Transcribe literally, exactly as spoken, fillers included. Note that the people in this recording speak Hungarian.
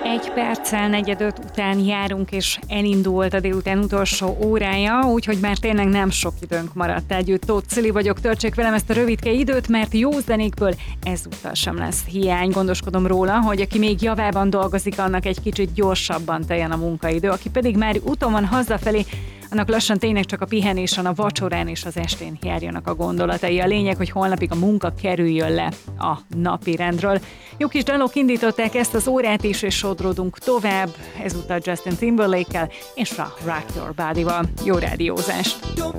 Egy perccel negyedöt után járunk, és elindult a délután utolsó órája, úgyhogy már tényleg nem sok időnk maradt együtt. Tóth Cili vagyok, töltsék velem ezt a rövidke időt, mert jó zenékből ezúttal sem lesz hiány. Gondoskodom róla, hogy aki még javában dolgozik, annak egy kicsit gyorsabban teljen a munkaidő, aki pedig már úton van hazafelé, annak lassan tényleg csak a pihenésen, a vacsorán és az estén járjanak a gondolatai. A lényeg, hogy holnapig a munka kerüljön le a napi rendről. Jó kis dalok indították ezt az órát is, és sodródunk tovább, ezúttal Justin Timberlake-kel és a Rock Your Body-val. Jó rádiózást!